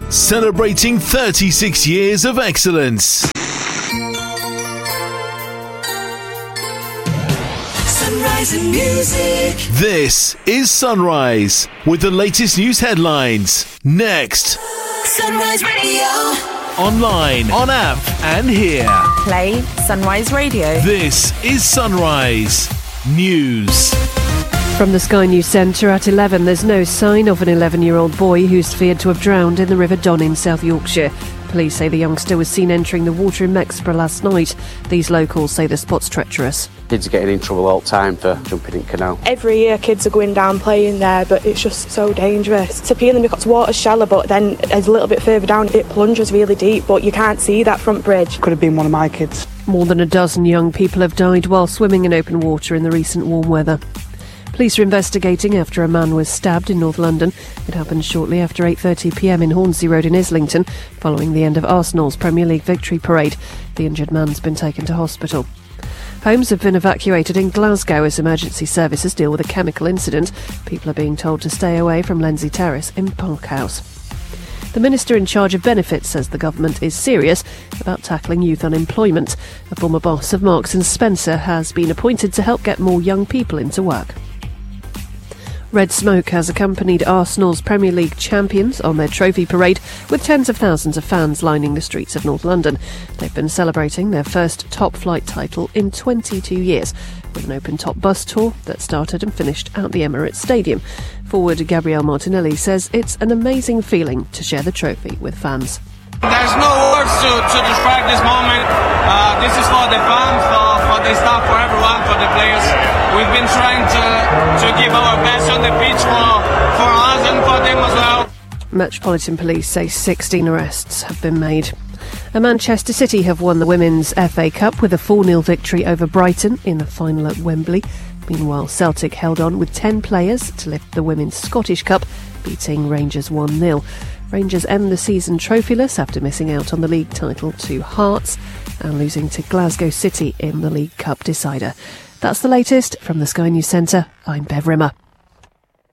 celebrating 36 years of excellence. Sunrise and music. This is Sunrise with the latest news headlines. Next. Sunrise Radio. Online, on app, and here. Play Sunrise Radio. This is Sunrise News. From the Sky News Centre at 11, there's no sign of an 11-year-old boy who's feared to have drowned in the River Don in South Yorkshire. Police say the youngster was seen entering the water in Mexborough last night. These locals say the spot's treacherous. Kids are getting in trouble all the time for jumping in canal. Every year kids are going down playing there, but it's just so dangerous. To pee in them because water's shallow, but then a little bit further down it plunges really deep, but you can't see that front bridge. Could have been one of my kids. More than a dozen young people have died while swimming in open water in the recent warm weather. Police are investigating after a man was stabbed in North London. It happened shortly after 8:30pm in Hornsey Road in Islington, following the end of Arsenal's Premier League victory parade. The injured man's been taken to hospital. Homes have been evacuated in Glasgow as emergency services deal with a chemical incident. People are being told to stay away from Lenzie Terrace in Parkhouse. The Minister in charge of benefits says the government is serious about tackling youth unemployment. A former boss of Marks & Spencer has been appointed to help get more young people into work. Red smoke has accompanied Arsenal's Premier League champions on their trophy parade, with tens of thousands of fans lining the streets of North London. They've been celebrating their first top-flight title in 22 years, with an open-top bus tour that started and finished at the Emirates Stadium. Forward Gabriel Martinelli says it's an amazing feeling to share the trophy with fans. There's no words to describe this moment. This is for the fans, for the staff, for everyone, for the players. We've been trying to give our best on the pitch for us and for them as well. Metropolitan Police say 16 arrests have been made. And Manchester City have won the Women's FA Cup with a 4-0 victory over Brighton in the final at Wembley. Meanwhile, Celtic held on with 10 players to lift the Women's Scottish Cup, beating Rangers 1-0. Rangers end the season trophyless after missing out on the league title to Hearts and losing to Glasgow City in the League Cup decider. That's the latest from the Sky News Centre. I'm Bev Rimmer.